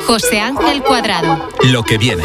José Ángel Cuadrado. Lo que viene.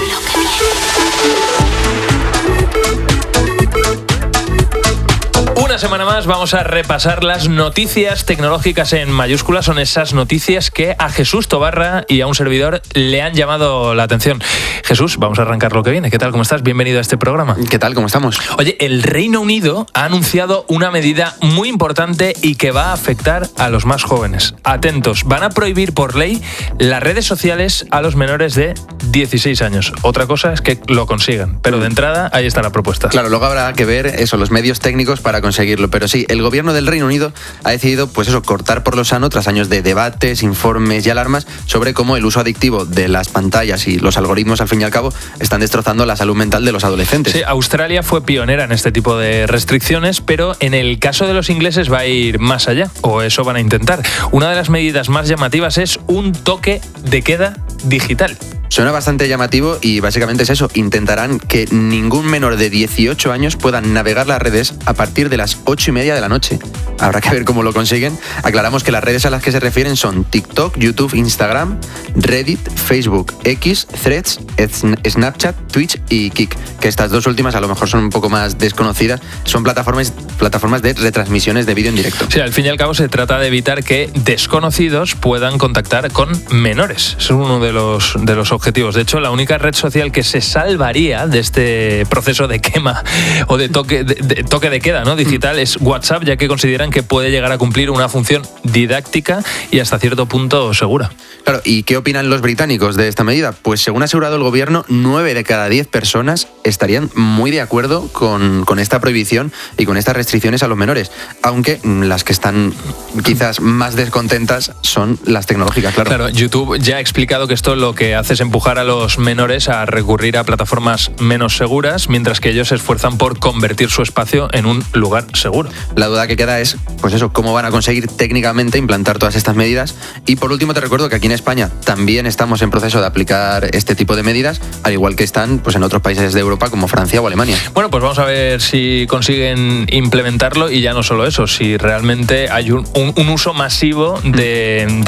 Una semana más vamos a repasar las noticias tecnológicas en mayúsculas. Son esas noticias que a Jesús Tobarra y a un servidor le han llamado la atención. Jesús, vamos a arrancar lo que viene. ¿Qué tal? ¿Cómo estás? Bienvenido a este programa. ¿Qué tal? ¿Cómo estamos? Oye, el Reino Unido ha anunciado una medida muy importante y que va a afectar a los más jóvenes. Atentos, van a prohibir por ley las redes sociales a los menores de 16 años. Otra cosa es que lo consigan, pero de entrada ahí está la propuesta. Claro, luego habrá que ver eso, los medios técnicos para conseguirlo, pero sí, el gobierno del Reino Unido ha decidido, pues eso, cortar por lo sano tras años de debates, informes y alarmas sobre cómo el uso adictivo de las pantallas y los algoritmos, al fin y al cabo, están destrozando la salud mental de los adolescentes. Sí, Australia fue pionera en este tipo de restricciones, pero en el caso de los ingleses va a ir más allá, o eso van a intentar. Una de las medidas más llamativas es un toque de queda digital. Suena bastante llamativo y básicamente es eso, intentarán que ningún menor de 18 años pueda navegar las redes a partir de las 8:30 de la noche. Habrá que ver cómo lo consiguen. Aclaramos que las redes a las que se refieren son TikTok, YouTube, Instagram, Reddit, Facebook, X, Threads, Snapchat, Twitch y Kik, que estas dos últimas a lo mejor son un poco más desconocidas. Son plataformas de retransmisiones de vídeo en directo. Sí, al fin y al cabo se trata de evitar que desconocidos puedan contactar con menores. Es uno de los objetivos. De hecho, la única red social que se salvaría de este proceso de quema o de toque de queda, ¿no?, digital es WhatsApp, ya que consideran que puede llegar a cumplir una función didáctica y hasta cierto punto segura. Claro, ¿y qué opinan los británicos de esta medida? Pues según ha asegurado el gobierno, 9 de cada 10 personas estarían muy de acuerdo con esta prohibición y con estas restricciones a los menores, aunque las que están quizás más descontentas son las tecnológicas, claro. Claro, YouTube ya ha explicado que esto lo que hace es empujar a los menores a recurrir a plataformas menos seguras, mientras que ellos se esfuerzan por convertir su espacio en un lugar seguro. La duda que queda es, pues eso, cómo van a conseguir técnicamente implantar todas estas medidas. Y por último te recuerdo que aquí en España también estamos en proceso de aplicar este tipo de medidas, al igual que están pues en otros países de Europa como Francia o Alemania. Bueno, pues vamos a ver si consiguen implementarlo y ya no solo eso, si realmente hay un uso masivo de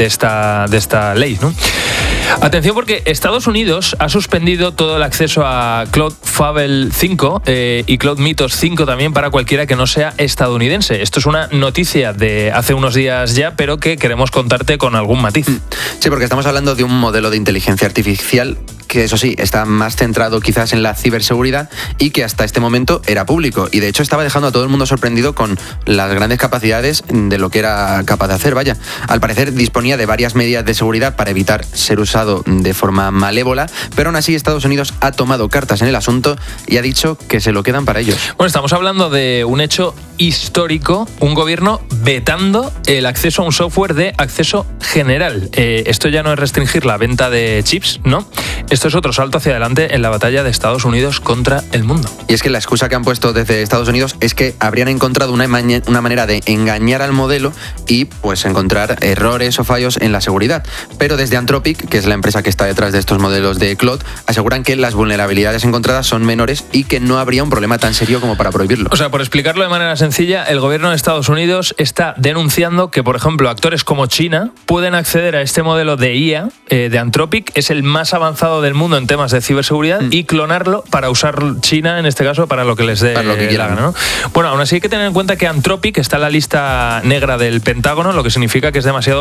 esta ley, ¿no? Atención, porque Estados Unidos ha suspendido todo el acceso a Cloud Fable 5 y Cloud Mythos 5 también para cualquiera que no sea estadounidense. Esto es una noticia de hace unos días ya, pero que queremos contarte con algún matiz. Sí, porque estamos hablando de un modelo de inteligencia artificial que, eso sí, está más centrado quizás en la ciberseguridad y que hasta este momento era público. Y de hecho estaba dejando a todo el mundo sorprendido con las grandes capacidades de lo que era capaz de hacer. Vaya, al parecer disponía de varias medidas de seguridad para evitar ser usado de forma malévola, pero aún así Estados Unidos ha tomado cartas en el asunto y ha dicho que se lo quedan para ellos. Bueno, estamos hablando de un hecho histórico, un gobierno vetando el acceso a un software de acceso general. Esto ya no es restringir la venta de chips, ¿no? Esto es otro salto hacia adelante en la batalla de Estados Unidos contra el mundo. Y es que la excusa que han puesto desde Estados Unidos es que habrían encontrado una manera de engañar al modelo y pues encontrar errores o fallos en la seguridad. Pero desde Anthropic, que es la empresa que está detrás de estos modelos de Claude, aseguran que las vulnerabilidades encontradas son menores y que no habría un problema tan serio como para prohibirlo. O sea, por explicarlo de manera sencilla, el gobierno de Estados Unidos está denunciando que, por ejemplo, actores como China pueden acceder a este modelo de IA de Anthropic, es el más avanzado del mundo en temas de ciberseguridad, y clonarlo para usar China, en este caso, para lo que les dé la gana, ¿no? Bueno, aún así hay que tener en cuenta que Anthropic está en la lista negra del Pentágono, lo que significa que es demasiado